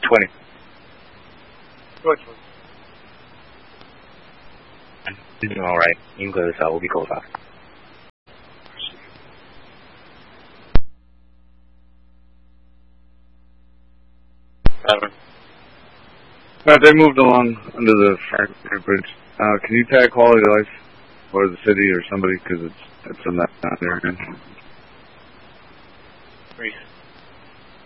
20. Which one? All right. English will be called off. Alright, they moved along under the fire bridge. Can you tag Quality Life or the city or somebody, because it's a mess down there again. Reese.